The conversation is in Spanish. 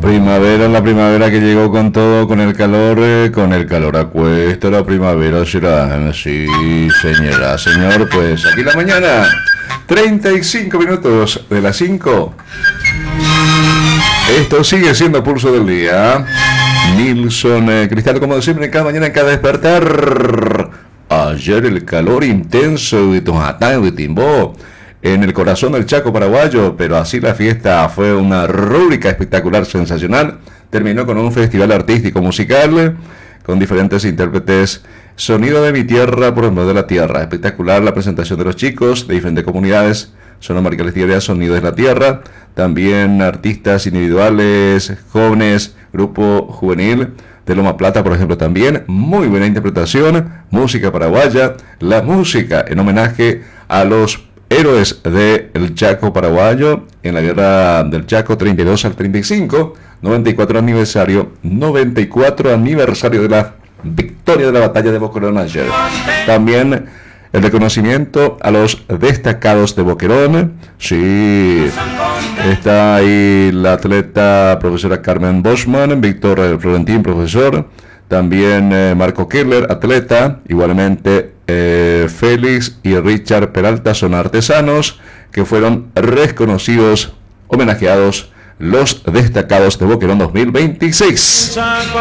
La primavera que llegó con todo, con el calor a cuesta, la primavera será, sí, señora, señor, pues aquí la mañana, 35 minutos de las 5. Esto sigue siendo Pulso del Día. Nilson Cristal, como siempre, en cada mañana, en cada despertar. Ayer el calor intenso de Tojatán de Timbó, en el corazón del Chaco paraguayo, pero así la fiesta fue una rúbrica espectacular, sensacional. Terminó con un festival artístico musical con diferentes intérpretes. Sonido de mi tierra por el mundo de la tierra. Espectacular la presentación de los chicos de diferentes comunidades. Son Marcales Tierra, Sonidos de la Tierra. También artistas individuales, jóvenes, grupo juvenil de Loma Plata, por ejemplo, también. Muy buena interpretación. Música paraguaya. La música en homenaje a los héroes del Chaco paraguayo en la guerra del Chaco 32 al 35, 94 aniversario de la victoria de la batalla de Boquerón ayer. También el reconocimiento a los destacados de Boquerón. Sí, está ahí la atleta profesora Carmen Boschman, Víctor Florentín, profesor. También Marco Keller, atleta. Igualmente Félix y Richard Peralta son artesanos que fueron reconocidos, homenajeados, los destacados de Boquerón 2026.